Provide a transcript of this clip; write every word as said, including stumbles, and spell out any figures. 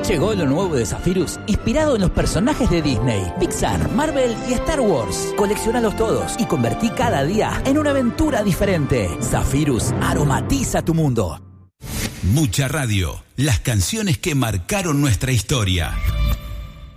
Llegó lo nuevo de Zephyrus, inspirado en los personajes de Disney, Pixar, Marvel y Star Wars. Coleccionalos todos y convertí cada día en una aventura diferente. Zephyrus aromatiza tu mundo. Mucha radio, las canciones que marcaron nuestra historia.